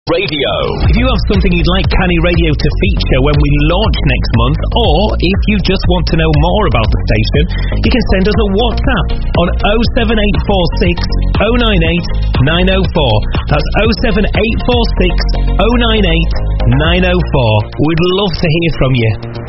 Radio. If you have something you'd like Canny Radio to feature when we launch next month, or if you just want to know more about the station, you can send us a WhatsApp on 07846 098 904. That's 07846 098 904. We'd love to hear from you.